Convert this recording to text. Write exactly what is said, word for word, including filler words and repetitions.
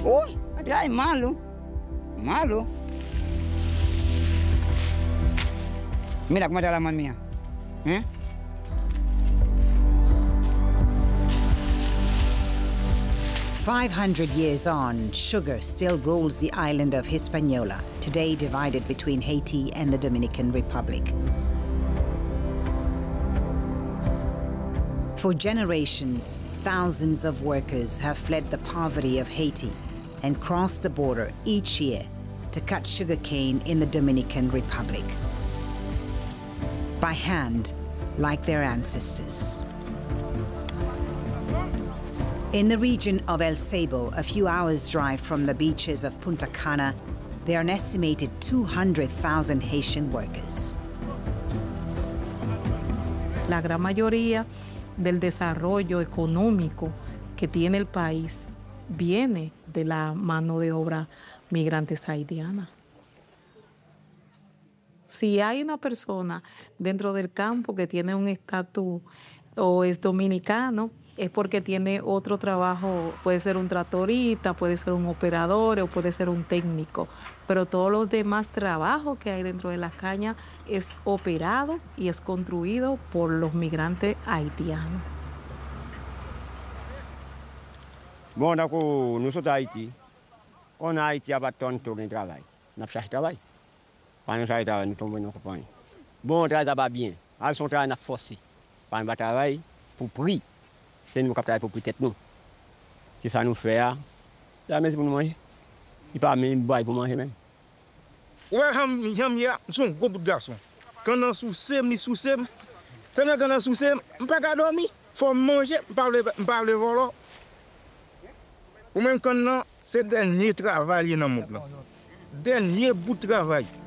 Uy, atrás malo. Malo. Mira cómo está la mano mía. ¿Eh? five hundred years on, sugar still rules the island of Hispaniola, today divided between Haiti and the Dominican Republic. For generations, thousands of workers have fled the poverty of Haiti and crossed the border each year to cut sugarcane in the Dominican Republic. By hand, like their ancestors. In the region of El Seibo, a few hours' drive from the beaches of Punta Cana, there are an estimated two hundred thousand Haitian workers. La gran mayoría del desarrollo económico que tiene el país viene de la mano de obra migrantes haitianas. Si hay una persona dentro del campo que tiene un estatus o es dominicano, es porque tiene otro trabajo, puede ser un tractorista, puede ser un operador o puede ser un técnico, pero todos los demás trabajos que hay dentro de las cañas es operado y es construido por los migrantes haitianos. Bon, donc nous sommes à Haïti. On a Haïti à bâton tout le travail. On a cherché travail. Quand nous cherchons travail, nous tombons dans le compagnie. Bon, on travaille pas bien. Alors, son travail, on a forcé. Quand on travail pour prix. C'est nous qui travaillons pour peut-être nous. C'est ça nous fait. La messe pour nous manger. Il pas même boire pour manger même. Ouais, j'aime bien. Son gros bout de garçon. Quand on soucie, ni soucie. Quand on soucie, on pas qu'à dormir. Faut manger, parler, parler voilà. Ou même quand c'est le dernier travail dans le monde. Dernier bout de travail.